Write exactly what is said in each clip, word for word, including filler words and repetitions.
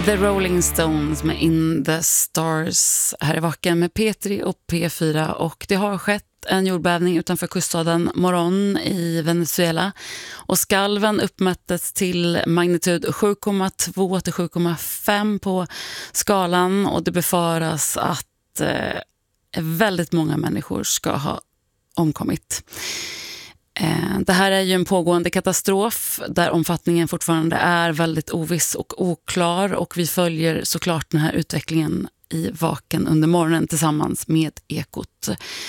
The Rolling Stones med In the Stars. Här är Vaken med P tre och P fyra, och det har skett en jordbävning utanför kuststaden Morón i Venezuela, och skalven uppmättes till magnitud sju komma två till sju komma fem på skalan, och det befaras att eh, väldigt många människor ska ha omkommit. Det här är ju en pågående katastrof där omfattningen fortfarande är väldigt oviss och oklar, och vi följer såklart den här utvecklingen i Vaken under morgonen tillsammans med Ekot.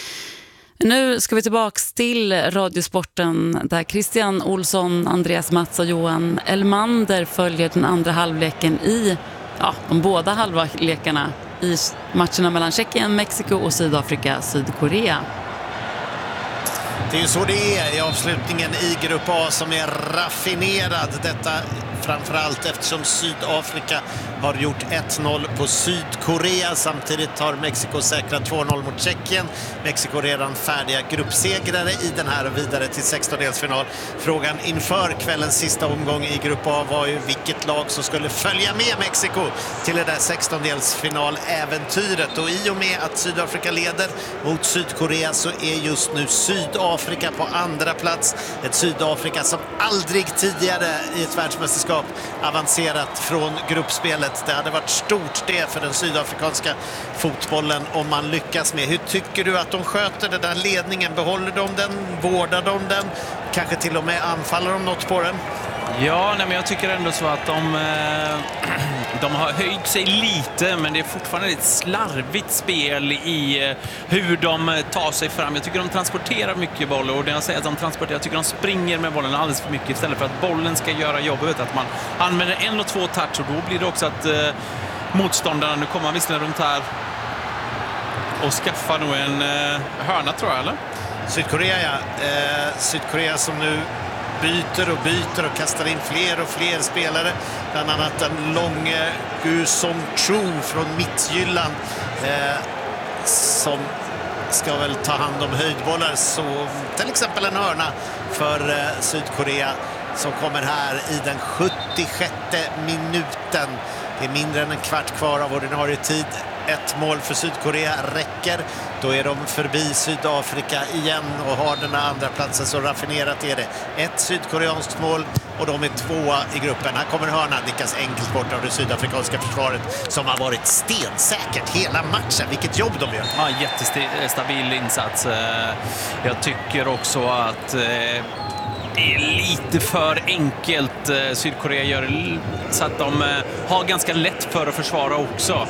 Nu ska vi tillbaks till Radiosporten där Christian Olsson, Andreas Mats och Johan Elmander följer den andra halvleken i ja, de båda halvlekarna i matcherna mellan Tjeckien, Mexiko och Sydafrika, Sydkorea. Det är ju så det är i avslutningen i Grupp A som är raffinerad. Detta framförallt eftersom Sydafrika har gjort ett noll på Sydkorea. Samtidigt har Mexiko säkrat två noll mot Tjeckien. Mexiko redan färdiga gruppsegrare i den här och vidare till sextondelsfinal. Frågan inför kvällens sista omgång i Grupp A var ju vilket lag som skulle följa med Mexiko till det där sextondelsfinal-äventyret. Och i och med att Sydafrika leder mot Sydkorea så är just nu Sydafrika på andra plats. Ett Sydafrika som aldrig tidigare i ett världsmästerskap avancerat från gruppspelet. Det hade varit stort det för den sydafrikanska fotbollen om man lyckas med. Hur tycker du att de sköter den där ledningen? Behåller de den? Vårdar de den? Kanske till och med anfaller de något på den? Ja, nej, men jag tycker ändå så att de, eh, de har höjt sig lite, men det är fortfarande ett slarvigt spel i eh, hur de tar sig fram. Jag tycker de transporterar mycket boll, och det jag säger att de transporterar, jag tycker de springer med bollen alldeles för mycket istället för att bollen ska göra jobbet. Att man använder en och två touch, och då blir det också att eh, motståndarna, nu kommer han visserligen runt här och skaffar nog en eh, hörna, tror jag, eller? Sydkorea, ja. Eh, Sydkorea som nu byter och byter och kastar in fler och fler spelare. Bland annat den långe Gu Song Chu från Midtjylland eh, som ska väl ta hand om höjdbollar. Så till exempel en hörna för eh, Sydkorea som kommer här i den sjuttiosjätte minuten. Det är mindre än en kvart kvar av ordinarie tid. Ett mål för Sydkorea räcker. Då är de förbi Sydafrika igen och har den andra platsen, så raffinerat är det. Ett sydkoreanskt mål och de är tvåa i gruppen. Här kommer hörnan, nickas enkelt bort av det sydafrikanska försvaret som har varit stensäkert hela matchen. Vilket jobb de gör. Ja, jättestabil insats. Jag tycker också att det är lite för enkelt. Sydkorea gör så att de har ganska lätt för att försvara också.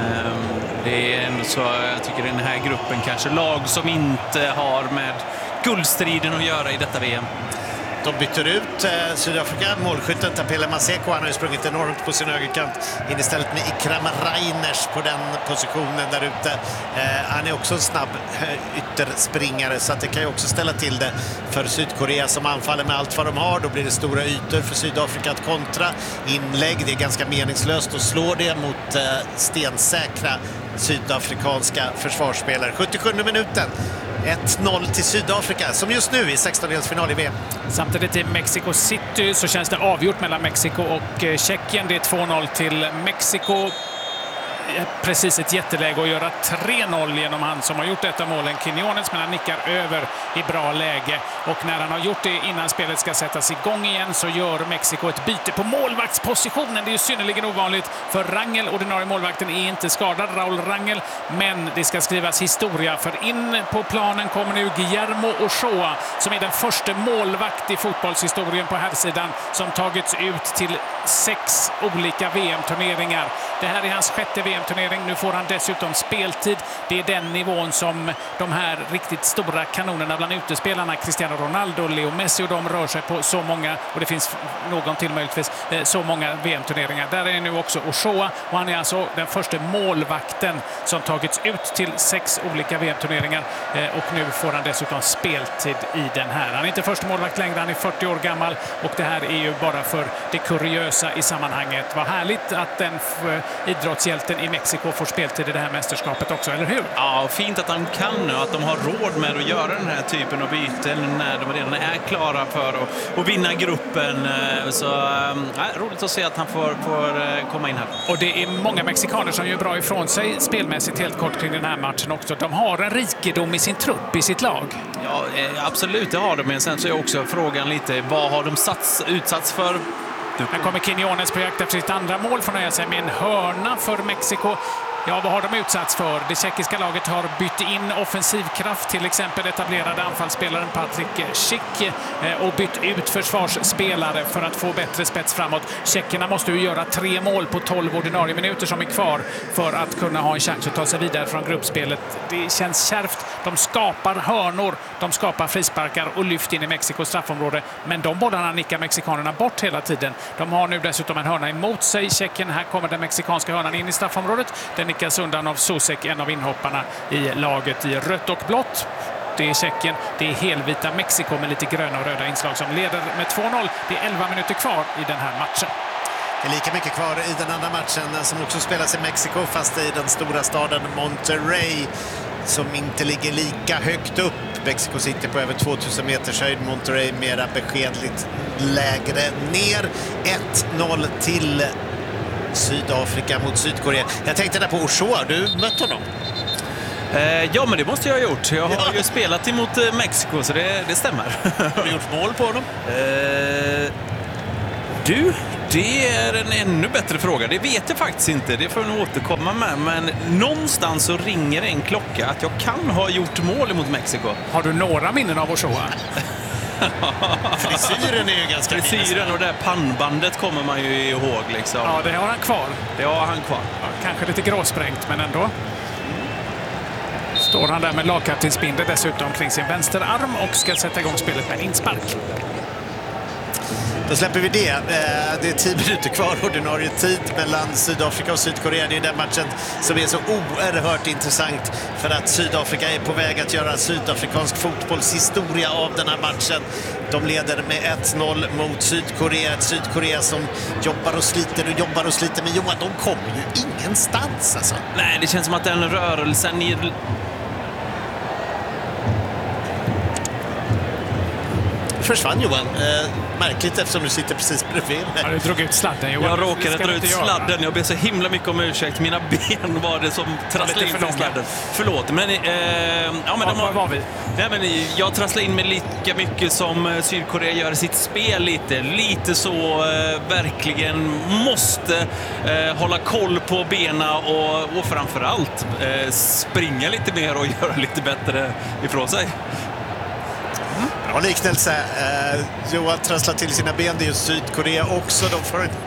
Det är en, så jag tycker den här gruppen kanske lag som inte har med guldstriden att göra i detta V M. De byter ut eh, Sydafrika. Målskytten Tapele Maseko, han har ju sprungit enormt på sin högerkant, in istället med Ikram Reiners på den positionen där ute. Eh, han är också en snabb eh, ytterspringare, så att det kan ju också ställa till det för Sydkorea som anfaller med allt vad de har. Då blir det stora ytor för Sydafrika att kontra. Inlägg, det är ganska meningslöst att slå det mot eh, stensäkra sydafrikanska försvarsspelare. sjuttiosjunde minuten. ett noll till Sydafrika som just nu i sextondelsfinal i V M. Samtidigt i Mexico City så känns det avgjort mellan Mexiko och Tjeckien. Det är två noll till Mexiko. Precis ett jätteläge att göra tre noll genom han som har gjort detta målen, Quiñones, men han nickar över i bra läge. Och när han har gjort det innan spelet ska sättas igång igen så gör Mexiko ett byte på målvaktspositionen. Det är ju synnerligen ovanligt, för Rangel, ordinarie målvakten, är inte skadad, Raúl Rangel, men det ska skrivas historia, för in på planen kommer nu Guillermo Ochoa som är den första målvakt i fotbollshistorien på här sidan som tagits ut till sex olika V M-turneringar. Det här är hans sjätte V M-turnering. Nu får han dessutom speltid. Det är den nivån som de här riktigt stora kanonerna bland utespelarna, Cristiano Ronaldo, Leo Messi, och de rör sig på så många, och det finns någon till möjligtvis, så många V M-turneringar. Där är nu också Ochoa, och han är alltså den första målvakten som tagits ut till sex olika V M-turneringar, och nu får han dessutom speltid i den här. Han är inte första målvakt längre, han är fyrtio år gammal, och det här är ju bara för det kuriösa i sammanhanget. Vad härligt att den idrottshjälten i Mexiko får speltid i det här mästerskapet också, eller hur? Ja, fint att han kan och att de har råd med att göra den här typen av byten när de redan är klara för att, att vinna gruppen. Så ja, roligt att se att han får, får komma in här. Och det är många mexikaner som gör bra ifrån sig spelmässigt helt kort kring den här matchen också. De har en rikedom i sin trupp, i sitt lag. Ja, absolut, det har de. Men sen så är också frågan lite, vad har de sats, utsatts för? Här kommer Quiñones på jakt efter sitt andra mål, får nöja sig med en hörna för Mexiko. Ja, vad har de utsatts för? Det tjeckiska laget har bytt in offensivkraft, till exempel etablerade anfallsspelaren Patrik Schick, och bytt ut försvarsspelare för att få bättre spets framåt. Tjeckerna måste ju göra tre mål på tolv ordinarie minuter som är kvar för att kunna ha en chans att ta sig vidare från gruppspelet. Det känns kärvt. De skapar hörnor, de skapar frisparkar och lyft in i Mexikos straffområde. Men de bollarna nickar mexikanerna bort hela tiden. De har nu dessutom en hörna emot sig. Tjeckien, här kommer den mexikanska hörnan in i straffområdet. Den nickas undan av Susek, en av inhopparna i laget i rött och blått. Det är Tjeckien, det är helvita Mexiko med lite gröna och röda inslag som leder med två noll. Det är elva minuter kvar i den här matchen. Det är lika mycket kvar i den andra matchen som också spelas i Mexiko, fast i den stora staden Monterrey, som inte ligger lika högt upp. Mexico City på över tvåtusen meters höjd, Monterrey mera beskedligt lägre ner. ett noll till Sydafrika mot Sydkorea. Jag tänkte där på Ochoa, du mött honom? Eh, ja, men det måste jag ha gjort. Jag har ja. ju spelat emot eh, Mexiko, så det, det stämmer. Har du gjort mål på honom? Eh, du, det är en ännu bättre fråga. Det vet jag faktiskt inte. Det får jag nog återkomma med. Men någonstans så ringer en klocka att jag kan ha gjort mål mot Mexiko. Har du några minnen av Ochoa? Frisyren är ju ganska Frisyren fin. och det där pannbandet kommer man ju ihåg liksom. Ja, det har han kvar. Det har han kvar. Ja, kanske lite gråsprängt, men ändå. Står han där med lagkaptensbindel dessutom kring sin vänsterarm och ska sätta igång spelet med inspark. Då släpper vi det. Det är tio minuter kvar ordinarie tid mellan Sydafrika och Sydkorea. Det är den matchen som är så oerhört intressant för att Sydafrika är på väg att göra sydafrikansk fotbollshistoria av den här matchen. De leder med ett noll mot Sydkorea. Ett Sydkorea som jobbar och sliter och jobbar och sliter. Men Johan, de kommer ju ingenstans alltså. Nej, det känns som att den rörelsen i... Försvann Johan. Eh, märkligt eftersom du sitter precis bredvid. Ja, du drog ut sladden, Johan. Jag råkade dra ut sladden. Jag ber så himla mycket om ursäkt. Mina ben var det som trasslade in för sladden. Förlåt. Men, eh, ja, men ja, de har, var vi? Nej, men jag trasslade in mig lika mycket som Sydkorea gör sitt spel lite. Lite så eh, verkligen måste eh, hålla koll på bena och, och framförallt eh, springa lite mer och göra lite bättre ifrån sig. Bra liknelse. Eh, Johan trasslar till sina ben. Det är ju Sydkorea också. De får inte...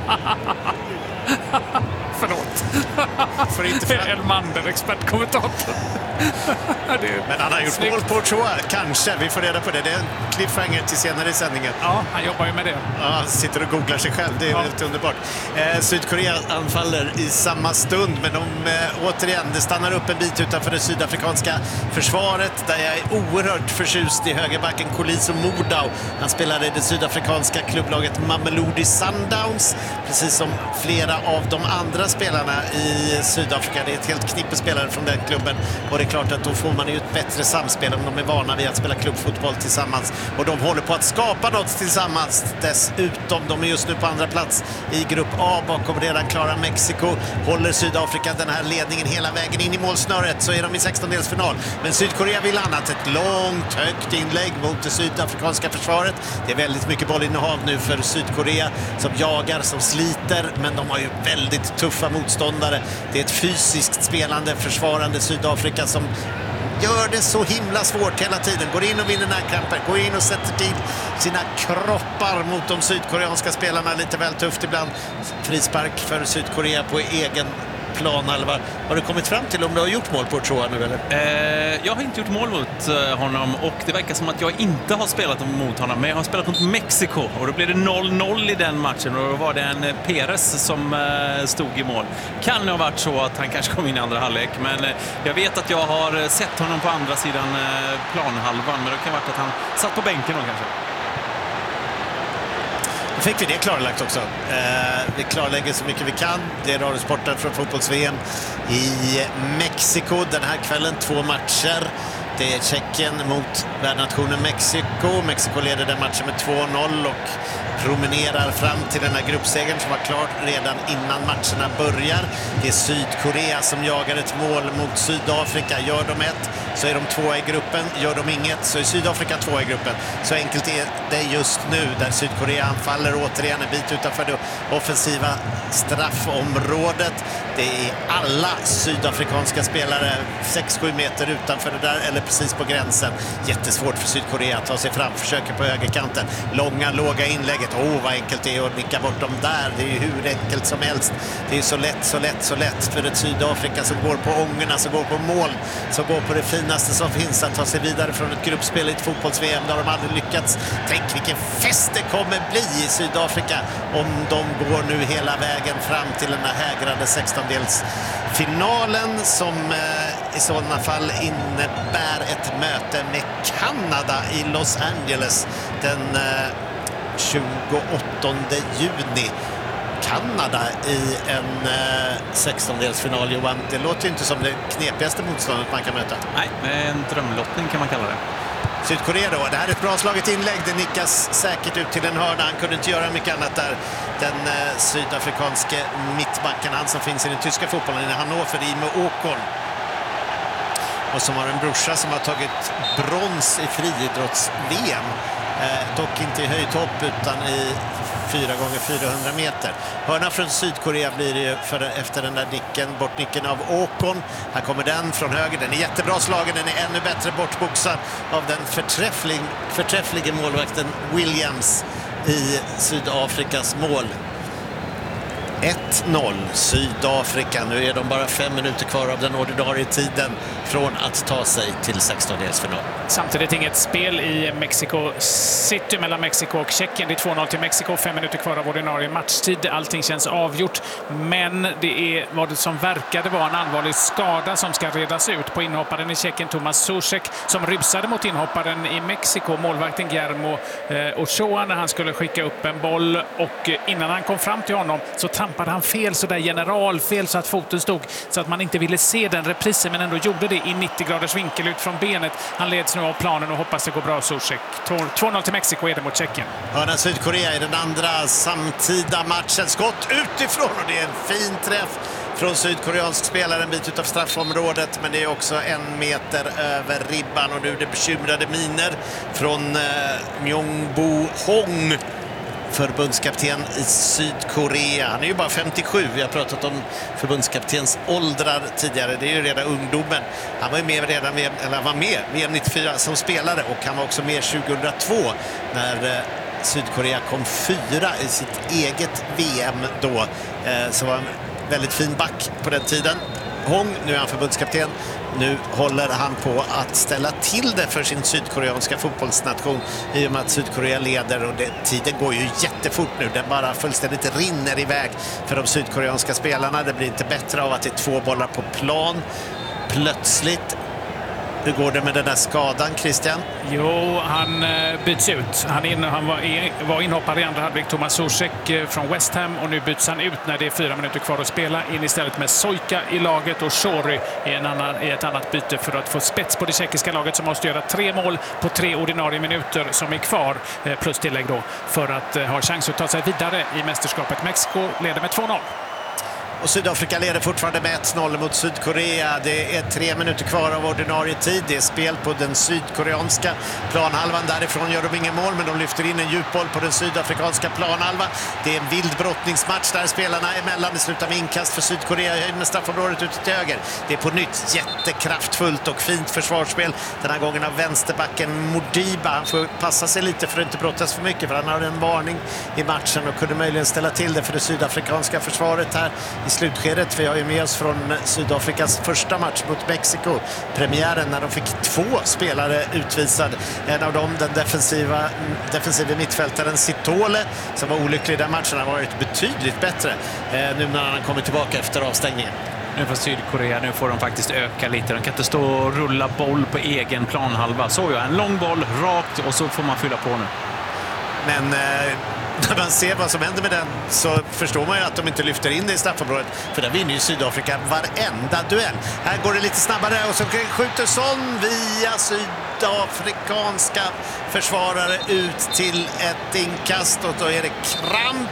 Förlåt. Får inte fram... Elmander, expertkommentator. Men han har gjort mål på Ochoa. Kanske. Vi får reda på det. Det är en cliffhanger till senare i sändningen. Ja, han jobbar ju med det. Ja, han sitter och googlar sig själv. Det är ja. helt underbart. Eh, Sydkorea anfaller i samma stund. Men de, eh, återigen, det stannar upp en bit utanför det sydafrikanska försvaret. Där jag är oerhört förtjust i högerbacken Koliso Mordau. Han spelade i det sydafrikanska klubblaget Mamelodi Sundowns. Precis som flera av de andra spelarna i Sydafrika. Det är ett helt knippe spelare från den klubben. Och det är klart att då får man ju ett bättre samspel om de är vana vid att spela klubbfotboll tillsammans. Och de håller på att skapa något tillsammans. Dessutom, de är just nu på andra plats i grupp A bakom redan klara Mexiko. Håller Sydafrika den här ledningen hela vägen in i målsnöret, så är de i sextondelsfinal. Men Sydkorea vill annat. Ett långt, högt inlägg mot det sydafrikanska försvaret. Det är väldigt mycket bollinnehav nu för Sydkorea som jagar, som sliter. Men de har ju väldigt tuffa motståndare. Det är ett fysiskt spelande, försvarande Sydafrika som gör det så himla svårt hela tiden. Går in och vinner närkamper, går in och sätter till sina kroppar mot de sydkoreanska spelarna. Lite väl tufft ibland. Frispark för Sydkorea på egen plan. Alva. Har du kommit fram till om du har gjort mål på Ochoa nu eller? Eh, jag har inte gjort mål mot eh, honom och det verkar som att jag inte har spelat mot honom, men jag har spelat mot Mexiko och då blev det noll noll i den matchen och då var det en eh, Perez som eh, stod i mål. Kan det ha varit så att han kanske kom in i andra halvlek, men eh, jag vet att jag har sett honom på andra sidan eh, planhalvan, men det kan ha varit att han satt på bänken då kanske. fick vi det klarlagt också. Eh, vi klarlägger så mycket vi kan. Det är radiosporten från fotbolls-V M i Mexiko den här kvällen. Två matcher. Det är Tjeckien mot värdnationen Mexiko. Mexiko leder den matchen med två noll och promenerar fram till den här gruppsegern som var klar redan innan matcherna börjar. Det är Sydkorea som jagar ett mål mot Sydafrika. Gör de ett så är de tvåa i gruppen. Gör de inget så är Sydafrika tvåa i gruppen. Så enkelt är det just nu där Sydkorea anfaller återigen en bit utanför det offensiva straffområdet. Det är alla sydafrikanska spelare sex sju meter utanför det där eller precis på gränsen. Jättesvårt för Sydkorea att ta sig fram. Försöker på högerkanten. Långa, låga inlägget. Åh, oh, vad enkelt det är att nicka bort dem där. Det är ju hur enkelt som helst. Det är så lätt, så lätt, så lätt för ett Sydafrika som går på ångorna, som går på mål, som går på det finaste som finns att ta sig vidare från ett gruppspel i ett fotbolls-V M där de aldrig lyckats. Tänk vilken fest det kommer bli i Sydafrika om de går nu hela vägen fram till den här hägrande sextondelsfinalen som eh, i sådana fall innebär ett möte med Kanada i Los Angeles den eh, tjugoåttonde juni. Kanada i en eh, sextondelsfinal, Johan. Det låter ju inte som det knepigaste motståndet man kan möta. Nej, en drömlottning kan man kalla det. Sydkorea då. Det här är ett bra slaget inlägg. Det nickas säkert ut till en hörna. Han kunde inte göra mycket annat där. Den eh, sydafrikanske mittbacken, han som finns i den tyska fotbollen i Hannover, Imo Åkon. Och som har en brorsa som har tagit brons i friidrotts-V M. Eh, dock inte i höjdhopp utan i fyra gånger fyrahundra meter. Hörna från Sydkorea blir det ju för, efter den där nicken, bortnicken av Åkon. Här kommer den från höger. Den är jättebra slagen. Den är ännu bättre bortboxad av den förträfflig, förträfflige målvakten Williams i Sydafrikas mål. ett noll Sydafrika. Nu är de bara fem minuter kvar av den ordinarie tiden från att ta sig till sextondelsfinal. Samtidigt inget spel i Mexico City mellan Mexiko och Tjeckien. Det är två noll till Mexiko, fem minuter kvar av ordinarie matchtid. Allting känns avgjort, men det är vad det som verkade vara en allvarlig skada som ska redas ut på inhopparen i Tjeckien Tomas Soucek som rusade mot inhopparen i Mexiko, målvakten Guillermo eh, Ochoa, när han skulle skicka upp en boll, och innan han kom fram till honom så trampade han fel, så där generalfel så att foten stod, så att man inte ville se den reprisen, men ändå gjorde det i nittio graders vinkel ut från benet. Han leds nu av planen och hoppas det går bra. Soucek. två noll till Mexiko är det mot Tjeckien. Hörna Sydkorea i den andra samtida matchen. Skott utifrån och det är en fin träff från sydkoreansk spelare en bit utav straffområdet, men det är också en meter över ribban och nu är det bekymrade miner från eh, Myung-Bo Hong, förbundskapten i Sydkorea. Han är ju bara femtiosju. Vi har pratat om förbundskaptens åldrar tidigare. Det är ju redan ungdomen. Han var ju med redan med, eller han var med V M nittiofyra som spelare, och han var också med tjugohundratvå när eh, Sydkorea kom fyra i sitt eget V M då. Eh, så var en väldigt fin back på den tiden. Hong, nu är han förbundskapten. Nu håller han på att ställa till det för sin sydkoreanska fotbollsnation i och med att Sydkorea leder, och det, tiden går ju jättefort nu. Den bara fullständigt rinner iväg för de sydkoreanska spelarna. Det blir inte bättre av att det är två bollar på plan plötsligt. Hur går det med den där skadan, Christian? Jo, han byts ut. Han, in, han var, in, var inhoppare i andra halvlek, Tomas Soucek från West Ham, och nu byts han ut när det är fyra minuter kvar att spela, in istället med Sojka i laget och Shori i, en annan, i ett annat byte för att få spets på det tjeckiska laget som måste göra tre mål på tre ordinarie minuter som är kvar, plus tillägg då, för att ha chans att ta sig vidare i mästerskapet. Mexiko leder med två noll. Och Sydafrika leder fortfarande med ett noll mot Sydkorea. Det är tre minuter kvar av ordinarie tid. Det är spel på den sydkoreanska planhalvan. Därifrån gör de ingen mål, men de lyfter in en djupboll på den sydafrikanska planhalvan. Det är en vild brottningsmatch där spelarna emellan. Det slutar med inkast för Sydkorea med straffområdet ute till höger. Det är på nytt jättekraftfullt och fint försvarsspel. Den här gången av vänsterbacken Modiba. Han får passa sig lite för att inte brottas för mycket, för han har en varning i matchen och kunde möjligen ställa till det för det sydafrikanska försvaret här i slutskedet. Vi har ju med oss från Sydafrikas första match mot Mexiko, premiären, när de fick två spelare utvisad. En av dem, den defensiva, defensiva mittfältaren Sitole, som var olycklig i den matchen, har varit betydligt bättre eh, nu när han kommer tillbaka efter avstängningen. Nu för Sydkorea, nu får de faktiskt öka lite. De kan inte stå och rulla boll på egen planhalva. Så ja, en lång boll rakt och så får man fylla på nu. Men eh, när man ser vad som händer med den så förstår man ju att de inte lyfter in det i straffområdet. För där vinner ju Sydafrika varenda duell. Här går det lite snabbare och så skjuter Son via sydafrikanska försvarare ut till ett inkast. Och då är det kramp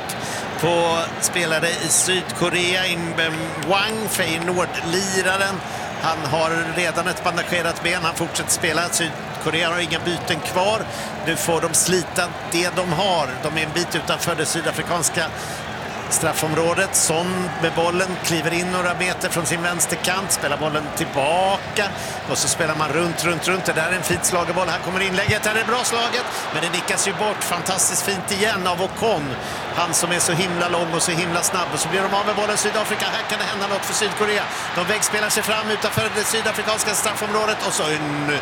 på spelare i Sydkorea. Inbem Wang, Feyenoord-liraren. Han har redan ett bandagerat ben. Han fortsätter spela. Sydkorea har inga byten kvar. Nu får de slita det de har. De är en bit utanför det sydafrikanska straffområdet. Son med bollen kliver in några meter från sin vänsterkant, spelar bollen tillbaka och så spelar man runt, runt, runt. Det där är en fint slagerboll. Här kommer inlägget, där är det bra slaget, men det nickas ju bort fantastiskt fint igen av Ocon. Han som är så himla lång och så himla snabb, och så blir de av med bollen Sydafrika. Här kan det hända något för Sydkorea. De vägspelar sig fram utanför det sydafrikanska straffområdet och så en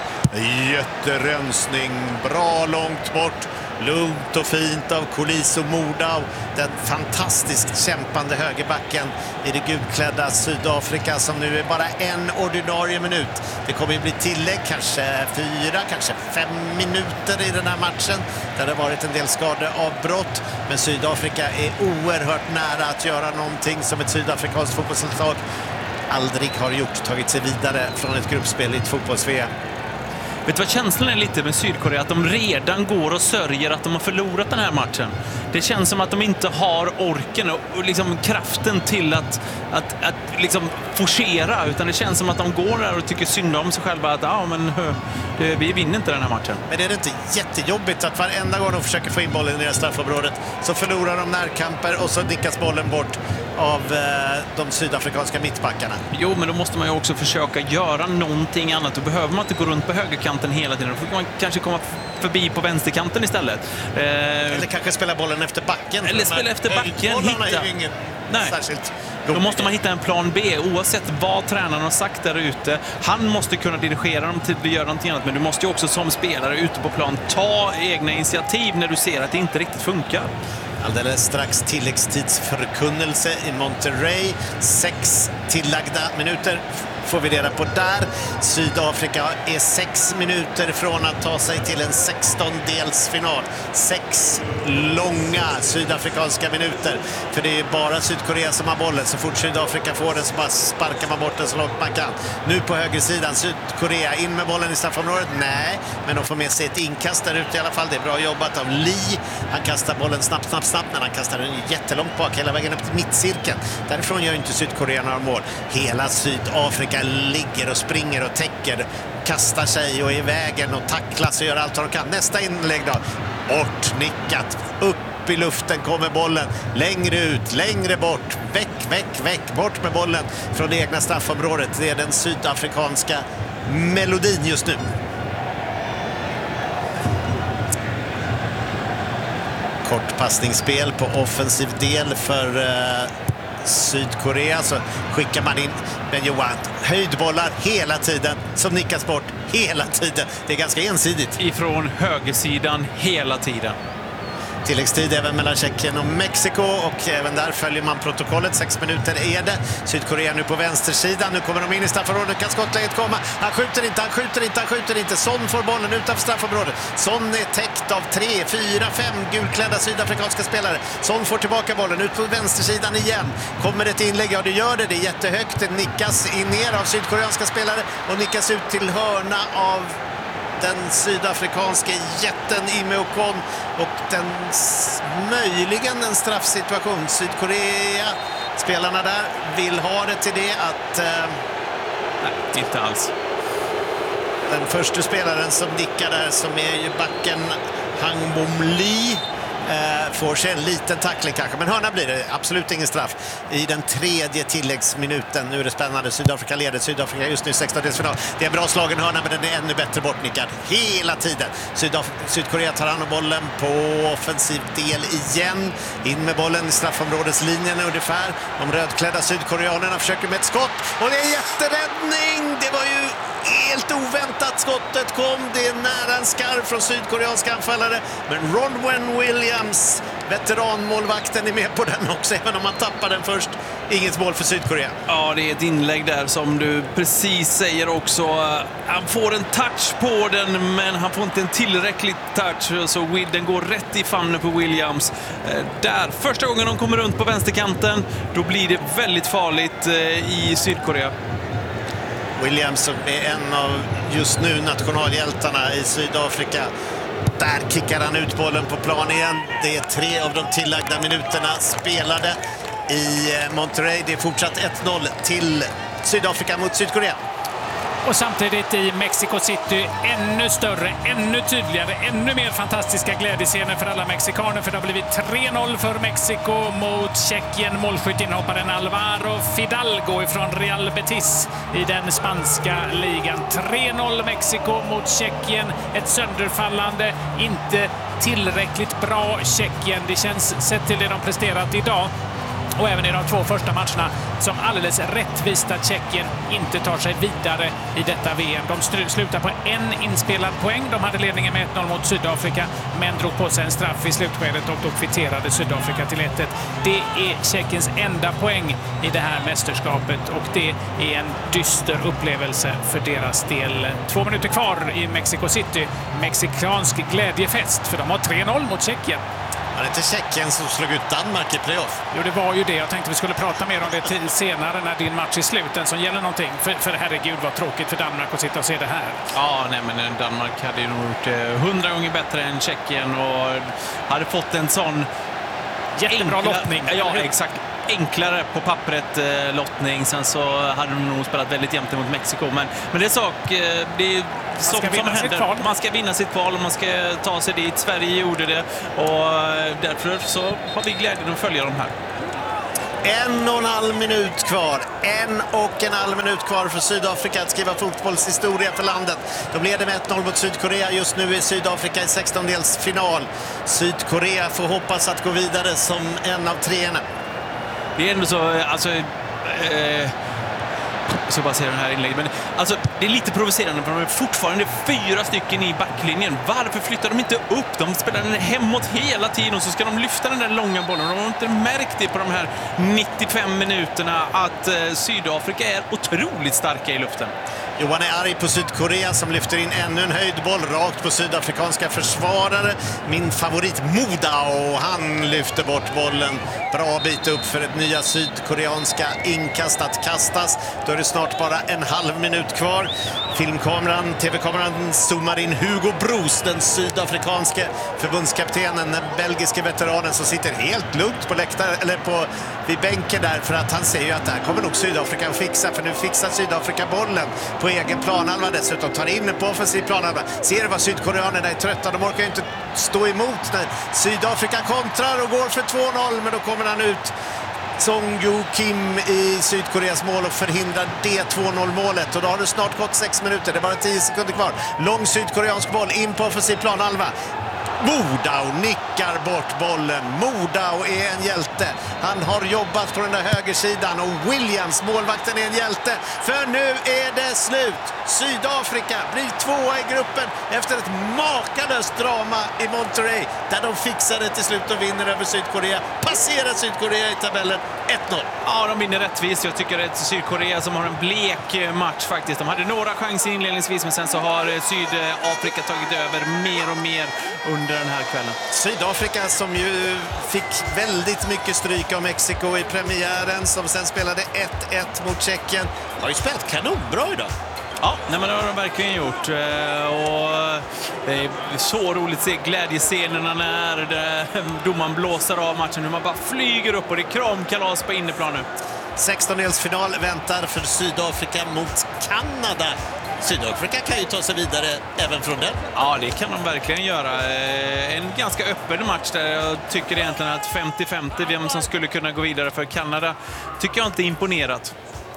jätterensning bra långt bort. Lugnt och fint av Koliso Mordau, den fantastiskt kämpande högerbacken i det gulklädda Sydafrika, som nu är bara en ordinarie minut. Det kommer ju bli tillägg, kanske fyra, kanske fem minuter i den här matchen. Där det har varit en del skadeavbrott, men Sydafrika är oerhört nära att göra någonting som ett sydafrikanskt fotbollslag aldrig har gjort, tagit sig vidare från ett gruppspel i ett fotbolls-V M. Vet du vad känslan är lite med Sydkorea? Att de redan går och sörjer att de har förlorat den här matchen. Det känns som att de inte har orken och liksom kraften till att, att, att liksom forcera, utan det känns som att de går där och tycker synd om sig själva, att ja, men det, vi vinner inte den här matchen. Men är det inte jättejobbigt att varenda gång de försöker få in bollen i det straffområdet så förlorar de närkamper och så nickas bollen bort av eh, de sydafrikanska mittbackarna? Jo, men då måste man ju också försöka göra någonting annat. Då behöver man inte gå runt på högerkanten hela tiden. Då får man kanske komma förbi på vänsterkanten istället. Eh, Eller kanske spela bollen efter backen. Eller spela efter backen. Hitta. Är ju ingen Nej. särskilt Då måste man hitta en plan B, oavsett vad tränaren har sagt där ute. Han måste kunna dirigera dem till att göra någonting annat, men du måste ju också som spelare ute på plan ta egna initiativ när du ser att det inte riktigt funkar. Alldeles strax tilläggstidsförkunnelse i Monterrey. Sex tillagda minuter får vi reda på där. Sydafrika är sex minuter från att ta sig till en sextondelsfinal. Sex långa sydafrikanska minuter. För det är bara Sydkorea som har bollen. Så fort Sydafrika får den så bara sparkar man bort den så långt man kan. Nu på högersidan, Sydkorea in med bollen i straffområdet. Nej, men de får med sig ett inkast där ute i alla fall. Det är bra jobbat av Lee. Han kastar bollen snabbt, snabbt, snabbt, men han kastar den jättelångt bak hela vägen upp till mittcirkeln. Därifrån gör inte Sydkorea några mål. Hela Sydafrika ligger och springer och täcker, kastar sig och är i vägen och tacklas och gör allt vad de kan. Nästa inlägg då, bortnickat, upp i luften kommer bollen, längre ut, längre bort, väck, väck, väck, bort med bollen från det egna straffområdet. Det är den sydafrikanska melodin just nu. Kortpassningsspel på offensiv del för uh, Sydkorea, så skickar man in Ben Johan, höjdbollar hela tiden som nickas bort hela tiden. Det är ganska ensidigt. Ifrån högersidan hela tiden. Tilläggstid även mellan Tjeckien och Mexiko, och även där följer man protokollet. Sex minuter är det. Sydkorea nu på vänstersidan. Nu kommer de in i straffområdet. Kan skottläget komma? Han skjuter inte, han skjuter inte, han skjuter inte. Son får bollen utanför straffområdet. Son är täckt av tre, fyra, fem gulklädda sydafrikanska spelare. Son får tillbaka bollen ut på vänstersidan igen. Kommer ett inlägg? Ja, det gör det. Det är jättehögt. Det nickas in ner av sydkoreanska spelare och nickas ut till hörna av den sydafrikanska jätten Ime Ocon, och den möjligen en straffsituation. Sydkorea, spelarna där vill ha det till det att eh, nej, inte alls. Den första spelaren som nickar där, som är ju backen Hang Bom Lee, eh, får sig en liten tackling kanske, men hörna blir det, absolut ingen straff i den tredje tilläggsminuten. Nu är det spännande, Sydafrika leder, Sydafrika just nu sextondelsfinal. Det är en bra slagen hörna, men den är ännu bättre bortnickad hela tiden. Sydaf- Sydkorea tar hand om bollen på offensiv del igen, in med bollen i straffområdeslinjen ungefär. De rödklädda sydkoreanerna försöker med ett skott, och det är jätteräddning. Det var ju helt oväntat, skottet kom, det är nära en skarv från sydkoreanska anfallare, men Ronwen Williams, veteranmålvakten, är med på den också, även om han tappar den först. Inget mål för Sydkorea. Ja, det är ett inlägg där som du precis säger också. Han får en touch på den, men han får inte en tillräcklig touch. Så den går rätt i famnen på Williams. Där, första gången de kommer runt på vänsterkanten, då blir det väldigt farligt i Sydkorea. Williams som är en av just nu nationalhjältarna i Sydafrika. Där kickar han ut bollen på plan igen. Det är tre av de tillagda minuterna spelade i Monterrey. Det är fortsatt ett noll till Sydafrika mot Sydkorea. Och samtidigt i Mexico City ännu större, ännu tydligare, ännu mer fantastiska glädjescener för alla mexikaner. För det har blivit tre noll för Mexiko mot Tjeckien. Målskyttinhopparen Alvaro Fidalgo från Real Betis i den spanska ligan. tre noll Mexiko mot Tjeckien. Ett sönderfallande, inte tillräckligt bra Tjeckien. Det känns, sett till det de presterat idag och även i de två första matcherna, som alldeles rättvist att Tjeckien inte tar sig vidare i detta V M. De slutar på en inspelad poäng. De hade ledningen med ett noll mot Sydafrika, men drog på sig en straff i slutskedet och då kvitterade Sydafrika till ett ett. Det är Tjeckiens enda poäng i det här mästerskapet och det är en dyster upplevelse för deras del. Två minuter kvar i Mexico City. Mexikansk glädjefest, för de har tre noll mot Tjeckien. Var det inte Tjeckien som slog ut Danmark i playoff? Jo, det var ju det. Jag tänkte vi skulle prata mer om det till senare när din match är slut, den som gäller någonting. För, för herregud vad tråkigt för Danmark att sitta och se det här. Ja, nej, men Danmark hade ju nog gjort hundra gånger bättre än Tjeckien och hade fått en sån jättebra enkla, lottning. Ja, exakt. Enklare på pappret eh, lottning. Sen så hade de nog spelat väldigt jämnt mot Mexiko. Men, men det är sak, eh, det är man ska vinna sitt kval. Man ska vinna sitt kval och man ska ta sig dit. Sverige gjorde det och eh, därför så har vi glädjen att följa de här. En och en halv minut kvar. En och en halv minut kvar för Sydafrika att skriva fotbollshistoria för landet. De leder med ett noll mot Sydkorea. Just nu är Sydafrika i sextondelsfinal. Sydkorea får hoppas att gå vidare som en av treorna. Det är ändå så, alltså... Eh, jag ska bara säga den här inlägget, men alltså, det är lite provocerande för de är fortfarande fyra stycken i backlinjen. Varför flyttar de inte upp? De spelar den hemåt hela tiden och så ska de lyfta den där långa bollen. De har inte märkt det på de här nittiofem minuterna att eh, Sydafrika är otroligt starka i luften. Johan är arg på Sydkorea som lyfter in ännu en höjdboll rakt på sydafrikanska försvarare. Min favorit Moda, och han lyfter bort bollen. Bra bit upp för ett nya sydkoreanska inkast att kastas. Då är det snart bara en halv minut kvar. Filmkameran, tv-kameran zoomar in Hugo Broos, den sydafrikanske förbundskaptenen, den belgiske veteranen som sitter helt lugnt på läktaren, eller på vid bänken där, för att han säger ju att det här kommer nog Sydafrika att fixa, för nu fixar Sydafrika bollen på egen planhalva, dessutom tar in på offensiv planhalva. Ser du vad sydkoreanerna är trötta, de orkar ju inte stå emot när Sydafrika kontrar och går för två noll, men då kommer han ut, Song-Joo Kim i Sydkoreas mål, och förhindrar det två noll-målet. Och då har det snart gått sex minuter, det är bara tio sekunder kvar. Lång sydkoreansk boll in på offensiv planhalva. Modao nickar bort bollen. Modao är en hjälte. Han har jobbat på den där högersidan, och Williams, målvakten, är en hjälte. För nu är det slut. Sydafrika blir tvåa i gruppen efter ett makalöst drama i Monterrey, där de fixar det till slut och vinner över Sydkorea. Passerar Sydkorea i tabellen ett noll. Ja, de vinner rättvist. Jag tycker att Sydkorea som har en blek match faktiskt. De hade några chanser inledningsvis, men sen så har Sydafrika tagit över mer och mer under den här kvällen. Sydafrika som ju fick väldigt mycket stryk av Mexiko i premiären, som sen spelade ett ett mot Tjeckien, har ju spelat kanonbra idag. Ja, nej, men det har de verkligen gjort. Och det är så roligt att se glädjescenerna när domaren blåser av matchen. Hur man bara flyger upp och det är kramkalas på inneplan nu. sextondelsfinal väntar för Sydafrika mot Kanada. Sydafrika kan ju ta sig vidare även från den. Ja, det kan de verkligen göra. En ganska öppen match där jag tycker egentligen att femtio femtio vem som skulle kunna gå vidare för Kanada tycker jag inte är imponerat.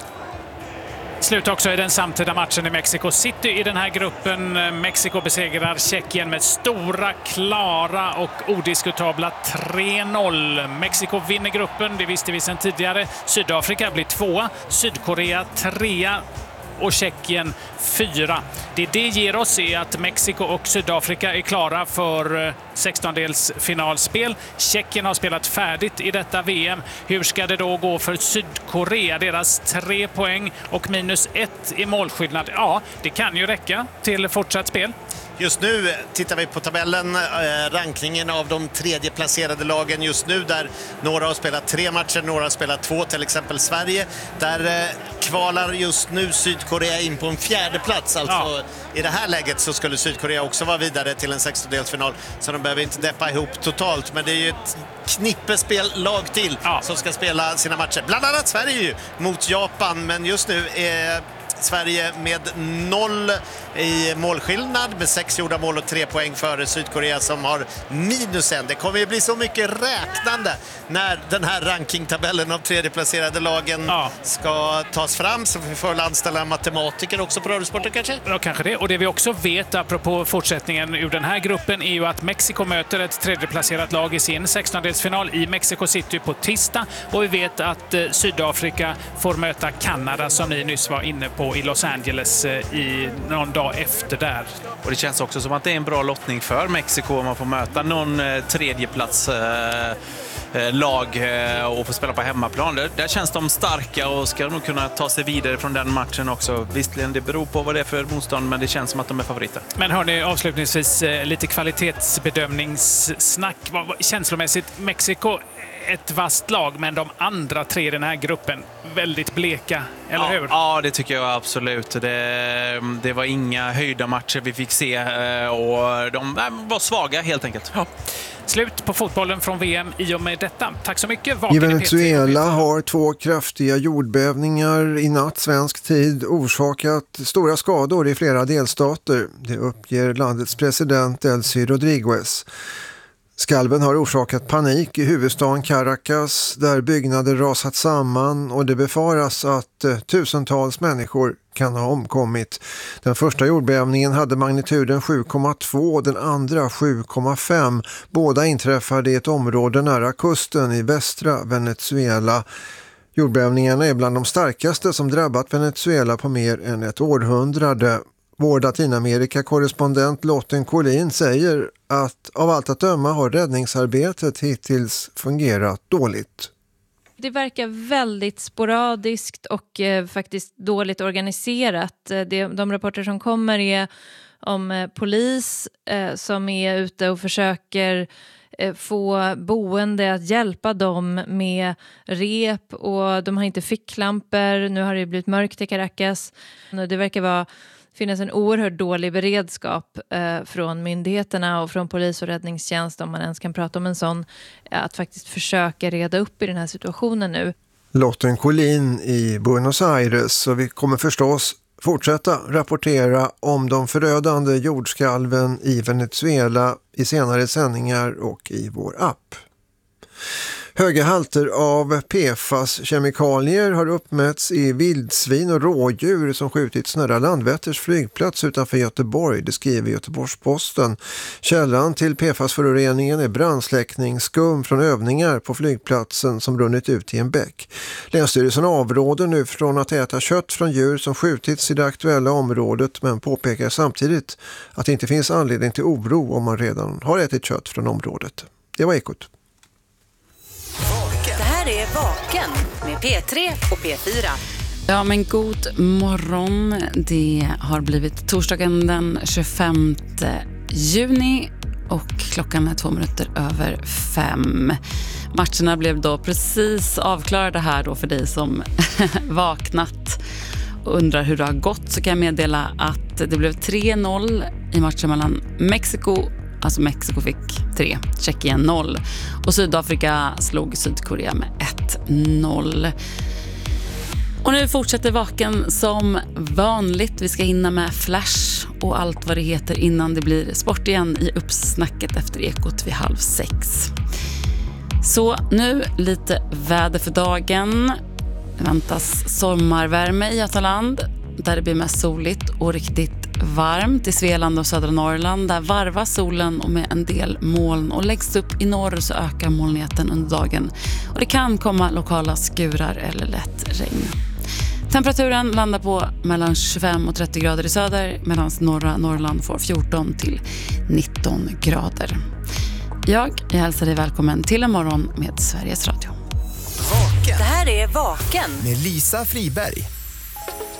Slut också i den samtida matchen i Mexico City i den här gruppen. Mexiko besegrar Tjeckien med stora, klara och odiskutabla tre noll. Mexiko vinner gruppen, det visste vi sedan tidigare. Sydafrika blir tvåa, Sydkorea trea. och Tjeckien fyra. Det det ger oss är att Mexiko och Sydafrika är klara för sextondelsfinalspel. Tjeckien har spelat färdigt i detta V M. Hur ska det då gå för Sydkorea? Deras tre poäng och minus ett i målskillnad. Ja, det kan ju räcka till fortsatt spel. Just nu tittar vi på tabellen, eh, rankningen av de tredje placerade lagen just nu, där några har spelat tre matcher, några har spelat två, till exempel Sverige. Där eh, kvalar just nu Sydkorea in på en fjärde plats. Alltså ja. I det här läget så skulle Sydkorea också vara vidare till en sextondelsfinal, så de behöver inte deppa ihop totalt. Men det är ju ett knippespel lag till ja. som ska spela sina matcher. Bland annat Sverige ju mot Japan, men just nu är Sverige med noll i målskillnad med sex gjorda mål och tre poäng före Sydkorea som har minus en. Det kommer ju bli så mycket räknande när den här rankingtabellen av tredjeplacerade lagen ja. ska tas fram, så vi får anställa matematiker också på Radiosporten kanske? Ja, kanske det. Och det vi också vet apropå fortsättningen ur den här gruppen är ju att Mexiko möter ett tredjeplacerat lag i sin sextondelsfinal i Mexico City på tisdag, och vi vet att eh, Sydafrika får möta Kanada som ni nyss var inne på i Los Angeles eh, i någon dag efter där. Och det känns också som att det är en bra lottning för Mexiko om man får möta någon eh, tredjeplats eh, eh, lag eh, och få spela på hemmaplan. Där, där känns de starka och ska nog kunna ta sig vidare från den matchen också. Visserligen, det beror på vad det är för motstånd, men det känns som att de är favoriter. Men hörni, avslutningsvis eh, lite kvalitetsbedömningssnack. Känslomässigt, Mexiko ett vasst lag, men de andra tre i den här gruppen väldigt bleka, eller ja, hur? Ja, det tycker jag absolut. Det, det var inga höjda matcher vi fick se och de var svaga helt enkelt. Ja. Slut på fotbollen från V M i och med detta. Tack så mycket. Vaken I Venezuela har två kraftiga jordbävningar i natt svensk tid orsakat stora skador i flera delstater. Det uppger landets president Delcy Rodriguez. Skalven har orsakat panik i huvudstaden Caracas där byggnader rasat samman, och det befaras att eh, tusentals människor kan ha omkommit. Den första jordbävningen hade magnituden sju komma två, den andra sju komma fem. Båda inträffade i ett område nära kusten i västra Venezuela. Jordbävningarna är bland de starkaste som drabbat Venezuela på mer än ett århundrade. Vår Latinamerika-korrespondent Lotten Collin säger att av allt att döma har räddningsarbetet hittills fungerat dåligt. Det verkar väldigt sporadiskt och eh, faktiskt dåligt organiserat. Det, de rapporter som kommer är om eh, polis eh, som är ute och försöker eh, få boende att hjälpa dem med rep, och de har inte ficklampor. Nu har det blivit mörkt i Caracas. Det verkar vara finns en oerhört dålig beredskap eh, från myndigheterna och från polis och räddningstjänst, om man ens kan prata om en sån, att faktiskt försöka reda upp i den här situationen nu. Lotten Collin i Buenos Aires, och vi kommer förstås fortsätta rapportera om de förödande jordskalven i Venezuela i senare sändningar och i vår app. Höga halter av P F A S-kemikalier har uppmätts i vildsvin och rådjur som skjutits nära Landvetters flygplats utanför Göteborg, det skriver Göteborgs-Posten. Källan till P F A S-föroreningen är brandsläckningsskum från övningar på flygplatsen som runnit ut i en bäck. Länsstyrelsen avråder nu från att äta kött från djur som skjutits i det aktuella området, men påpekar samtidigt att det inte finns anledning till oro om man redan har ätit kött från området. Det var Ekot. Det här är Vaken med P tre och P fyra. Ja, men god morgon. Det har blivit torsdagen den tjugofemte juni och klockan är två minuter över fem. Matcherna blev då precis avklarade här då för dig som vaknat och undrar hur det har gått, så kan jag meddela att det blev tre noll i matchen mellan Mexiko. Alltså Mexiko fick tre, Tjeckien noll. Och Sydafrika slog Sydkorea med ett noll. Och nu fortsätter Vaken som vanligt. Vi ska hinna med Flash och allt vad det heter innan det blir sport igen i uppsnacket efter Ekot vid halv sex. Så nu lite väder för dagen. Det väntas sommarvärme i Götaland där det blir mest soligt och riktigt varmt. I Svealand och södra Norrland där varvas solen och med en del moln, och läggs upp i norr så ökar molnigheten under dagen och det kan komma lokala skurar eller lätt regn. Temperaturen landar på mellan tjugofem och trettio grader i söder medan norra Norrland får fjorton till nitton grader. Jag, jag hälsar dig välkommen till en morgon med Sveriges Radio. Vaken. Det här är Vaken med Lisa Friberg.